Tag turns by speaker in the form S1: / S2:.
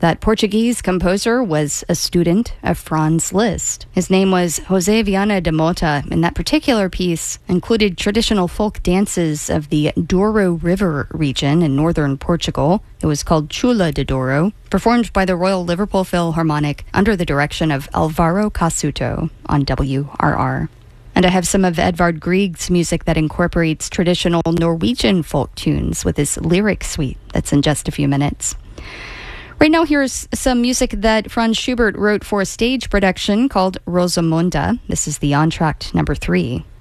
S1: That Portuguese composer was a student of Franz Liszt. His name was José Viana da Mota, and that particular piece included traditional folk dances of the Douro River region in northern Portugal. It was called Chula de Douro, performed by the Royal Liverpool Philharmonic under the direction of Alvaro Casuto on WRR. And I have some of Edvard Grieg's music that incorporates traditional Norwegian folk tunes with his lyric suite. That's in just a few minutes. Right now, here's some music that Franz Schubert wrote for a stage production called Rosamunde. This is the entr'acte number 3.